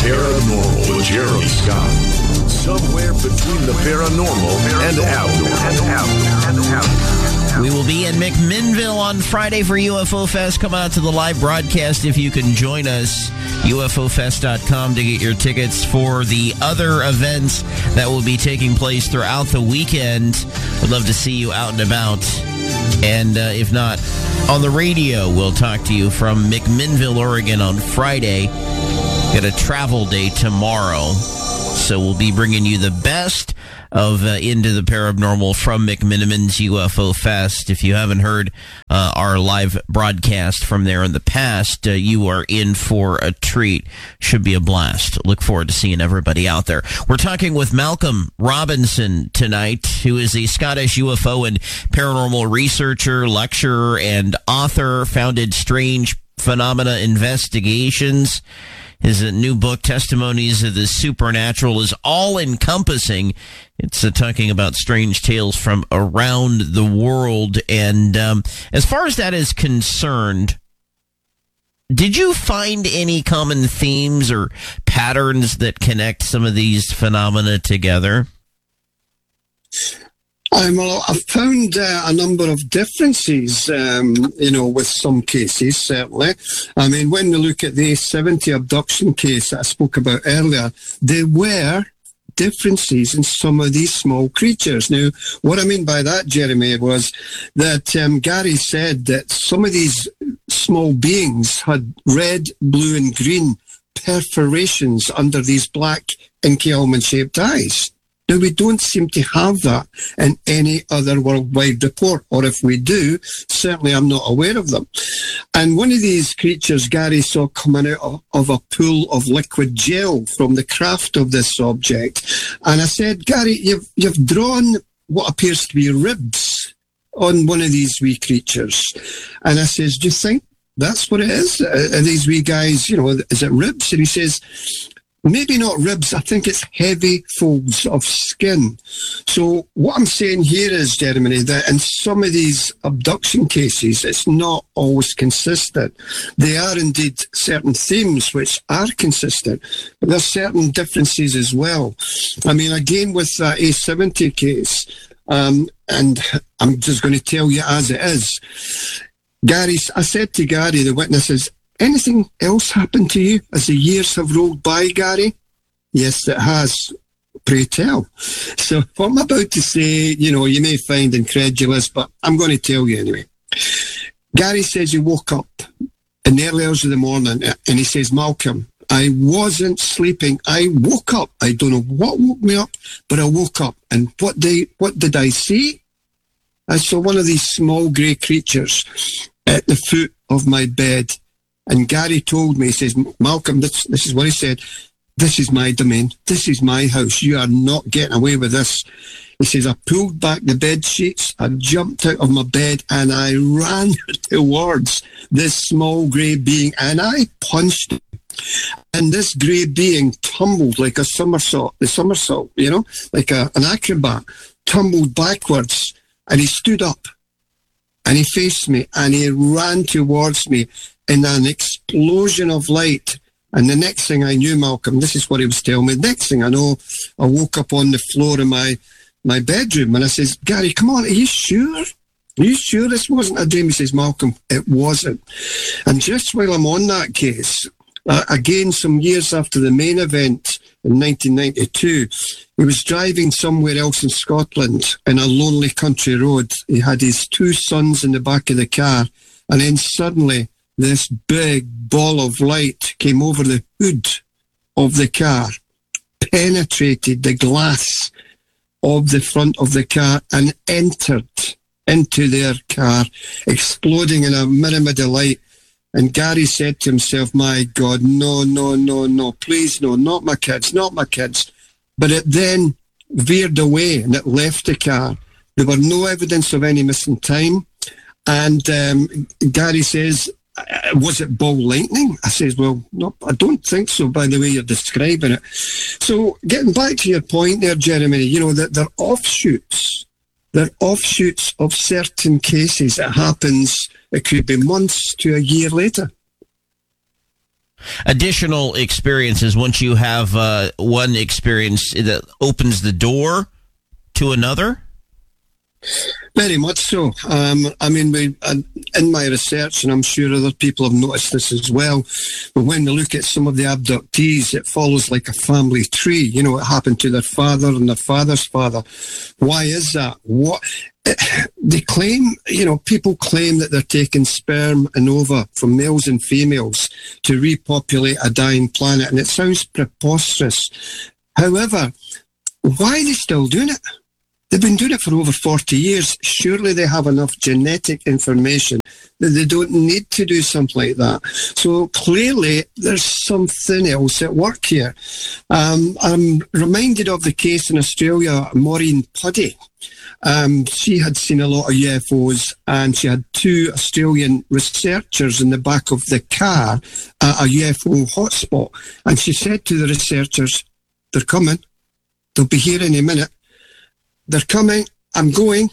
Paranormal with Jeremy Scott. Somewhere between the paranormal and abnormal. We will be in McMinnville on Friday for UFO Fest. Come out to the live broadcast if you can join us. UFOFest.com to get your tickets for the other events that will be taking place throughout the weekend. We'd love to see you out and about. And if not, on the radio, we'll talk to you from McMinnville, Oregon on Friday. Got a travel day tomorrow. So we'll be bringing you the best of Into the Paranormal from McMinniman's UFO Fest. If you haven't heard our live broadcast from there in the past, you are in for a treat. Should be a blast. Look forward to seeing everybody out there. We're talking with Malcolm Robinson tonight, who is a Scottish UFO and paranormal researcher, lecturer, and author. Founded Strange Phenomena Investigations. His new book, Testimonies of the Supernatural, is all-encompassing. It's talking about strange tales from around the world. And as far as that is concerned, did you find any common themes or patterns that connect some of these phenomena together? Well, I've found a number of differences, with some cases, certainly. I mean, when we look at the A70 abduction case that I spoke about earlier, there were differences in some of these small creatures. Now, what I mean by that, Jeremy, was that Gary said that some of these small beings had red, blue, and green perforations under these black inky almond-shaped eyes. Now, we don't seem to have that in any other worldwide report, or if we do, certainly I'm not aware of them. And one of these creatures Gary saw coming out of a pool of liquid gel from the craft of this object. And I said, Gary, you've drawn what appears to be ribs on one of these wee creatures. And I says, do you think that's what it is? Are these wee guys, is it ribs? And he says, maybe not ribs, I think it's heavy folds of skin. So what I'm saying here is, Jeremy, that in some of these abduction cases, it's not always consistent. There are indeed certain themes which are consistent, but there's certain differences as well. I mean, again, with that A70 case, and I'm just going to tell you as it is, Gary, I said to Gary, the witnesses, anything else happened to you as the years have rolled by, Gary? Yes, it has. Pray tell. So what I'm about to say, you may find incredulous, but I'm going to tell you anyway. Gary says he woke up in the early hours of the morning, and he says, Malcolm, I wasn't sleeping. I woke up. I don't know what woke me up, but I woke up. And what did I see? I saw one of these small grey creatures at the foot of my bed. And Gary told me, he says, Malcolm, this is what he said, this is my domain, this is my house, you are not getting away with this. He says, I pulled back the bed sheets, I jumped out of my bed, and I ran towards this small grey being, and I punched him. And this grey being tumbled like a somersault, like an acrobat, tumbled backwards, and he stood up, and he faced me, and he ran towards me, in an explosion of light. And the next thing I knew, Malcolm, this is what he was telling me, next thing I know, I woke up on the floor of my bedroom, and I says, Gary, come on, are you sure? Are you sure this wasn't a dream? He says, Malcolm, it wasn't. And just while I'm on that case, again, some years after the main event in 1992, he was driving somewhere else in Scotland in a lonely country road. He had his two sons in the back of the car, and then suddenly this big ball of light came over the hood of the car, penetrated the glass of the front of the car, and entered into their car, exploding in a myriad of light. And Gary said to himself, my God, no, please, no, not my kids. But it then veered away and it left the car. There were no evidence of any missing time. And Gary says, was it ball lightning? I says, well, no, I don't think so, by the way you're describing it. So getting back to your point there, Jeremy, that they're offshoots. They're offshoots of certain cases. It happens, it could be months to a year later. additional experiences once you have one experience that opens the door to another? Very much so. I mean, in my research, and I'm sure other people have noticed this as well, but when we look at some of the abductees, it follows like a family tree. You know, it happened to their father and their father's father. Why is that? They claim, you know, people claim that they're taking sperm and ova from males and females to repopulate a dying planet, and it sounds preposterous. However, why are they still doing it? They've been doing it for over 40 years. Surely they have enough genetic information that they don't need to do something like that. So clearly there's something else at work here. I'm reminded of the case in Australia, Maureen Puddy. She had seen a lot of UFOs, and she had 2 Australian researchers in the back of the car at a UFO hotspot. And she said to the researchers, "They're coming. They'll be here any minute. They're coming. I'm going.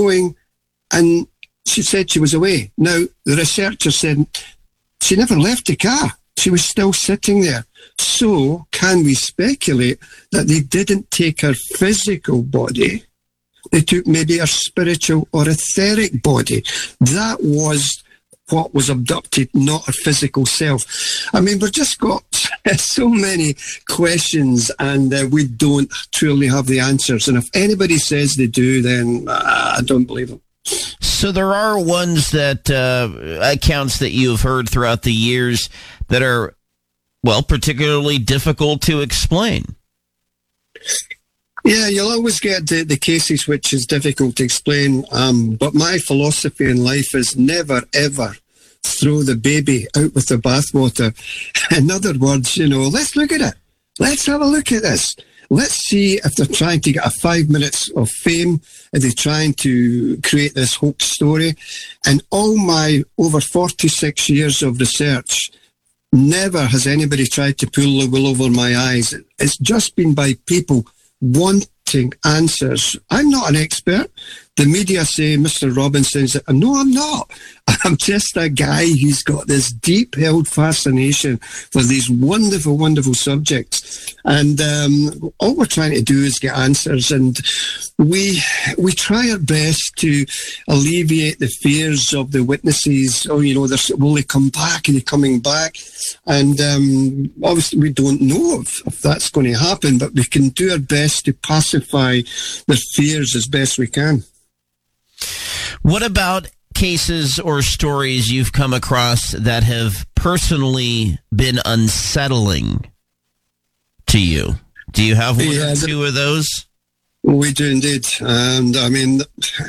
And she said she was away. Now, the researcher said she never left the car. She was still sitting there. So, can we speculate that they didn't take her physical body? They took maybe her spiritual or etheric body. That was what was abducted, not her physical self. I mean, we've just got so many questions, and we don't truly have the answers. And if anybody says they do, then I don't believe them. So there are ones that, accounts that you've heard throughout the years that are, well, particularly difficult to explain. Yeah, you'll always get the cases which is difficult to explain, but my philosophy in life is never, ever throw the baby out with the bathwater. In other words, you know, let's look at it. Let's have a look at this. Let's see if they're trying to get a 5 minutes of fame, if they're trying to create this hoax story. And all my over 46 years of research, never has anybody tried to pull the wool over my eyes. It's just been by people wanting answers. I'm not an expert. The media say Mr. Robinson's. No, I'm not. I'm just a guy who's got this deep-held fascination for these wonderful, wonderful subjects. And all we're trying to do is get answers. And we try our best to alleviate the fears of the witnesses. Oh, you know, will they come back? Are they coming back? And obviously we don't know if that's going to happen, but we can do our best to pacify their fears as best we can. What about cases or stories you've come across that have personally been unsettling to you? Do you have one or two of those? We do indeed. And I mean,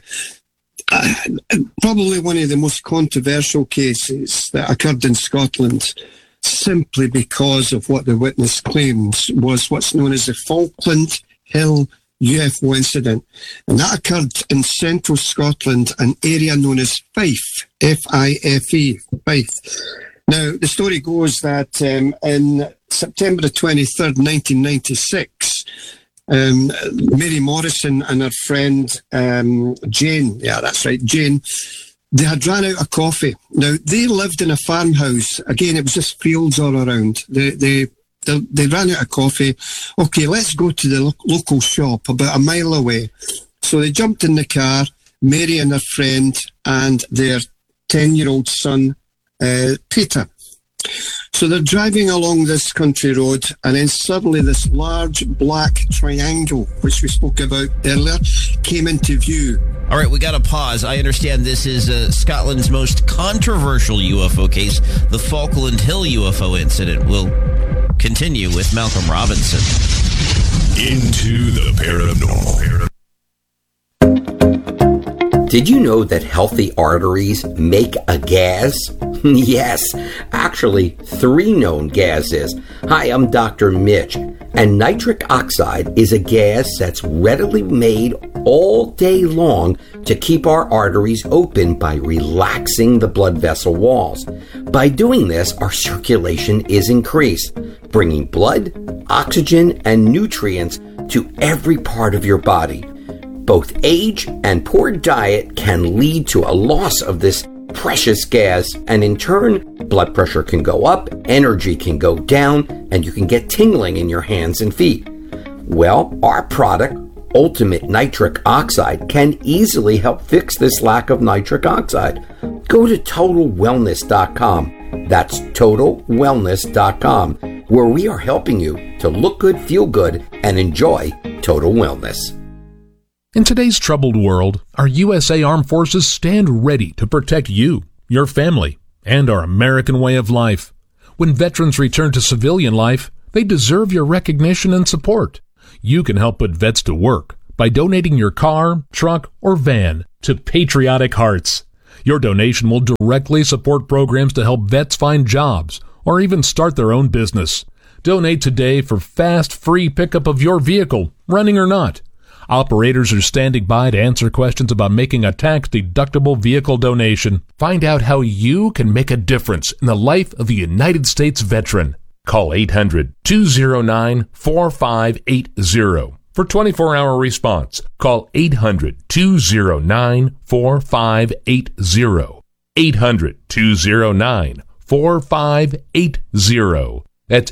probably one of the most controversial cases that occurred in Scotland, simply because of what the witness claims, was what's known as the Falkland Hill UFO incident, and that occurred in central Scotland, an area known as Fife, F-I-F-E, Fife. Now, the story goes that in September the 23rd, 1996, Mary Morrison and her friend Jane, yeah, that's right, Jane, they had ran out of coffee. Now, they lived in a farmhouse. Again, it was just fields all around. They ran out of coffee. Okay, let's go to the local shop about a mile away. So they jumped in the car, Mary and her friend, and their 10-year-old son, Peter. So they're driving along this country road, and then suddenly this large black triangle, which we spoke about earlier, came into view. All right, we got to pause. I understand this is Scotland's most controversial UFO case, the Falkland Hill UFO incident. We'll continue with Malcolm Robinson. Into the paranormal. Did you know that healthy arteries make a gas? Yes, actually 3 known gases. Hi, I'm Dr. Mitch, and nitric oxide is a gas that's readily made all day long to keep our arteries open by relaxing the blood vessel walls. By doing this, our circulation is increased, bringing blood, oxygen, and nutrients to every part of your body. Both age and poor diet can lead to a loss of this precious gas, and in turn, blood pressure can go up, energy can go down, and you can get tingling in your hands and feet. Well, our product, Ultimate Nitric Oxide, can easily help fix this lack of nitric oxide. Go to TotalWellness.com. That's TotalWellness.com, where we are helping you to look good, feel good, and enjoy total wellness. In today's troubled world, our USA Armed Forces stand ready to protect you, your family, and our American way of life. When veterans return to civilian life, they deserve your recognition and support. You can help put vets to work by donating your car, truck, or van to Patriotic Hearts. Your donation will directly support programs to help vets find jobs or even start their own business. Donate today for fast, free pickup of your vehicle, running or not. Operators are standing by to answer questions about making a tax-deductible vehicle donation. Find out how you can make a difference in the life of a United States veteran. Call 800-209-4580 for 24-hour response. Call 800-209-4580. 800-209-4580. That's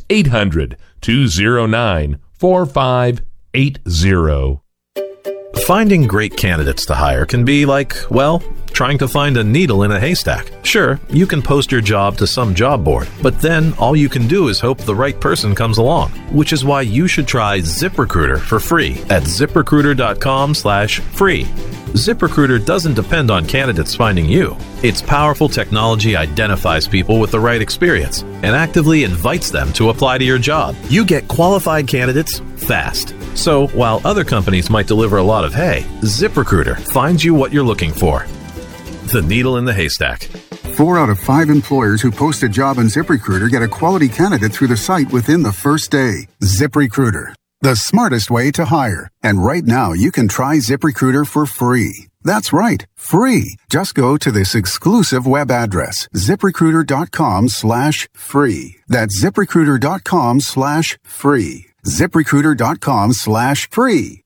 800-209-4580. Finding great candidates to hire can be like, well, trying to find a needle in a haystack. Sure, you can post your job to some job board, but then all you can do is hope the right person comes along, which is why you should try ZipRecruiter for free at ZipRecruiter.com/free. ZipRecruiter doesn't depend on candidates finding you. Its powerful technology identifies people with the right experience and actively invites them to apply to your job. You get qualified candidates fast. So while other companies might deliver a lot of hay, ZipRecruiter finds you what you're looking for. The needle in the haystack. 4 out of 5 employers who post a job on ZipRecruiter get a quality candidate through the site within the first day. ZipRecruiter, the smartest way to hire. And right now, you can try ZipRecruiter for free. That's right, free. Just go to this exclusive web address, ZipRecruiter.com/free. That's ZipRecruiter.com/free. ZipRecruiter.com/free.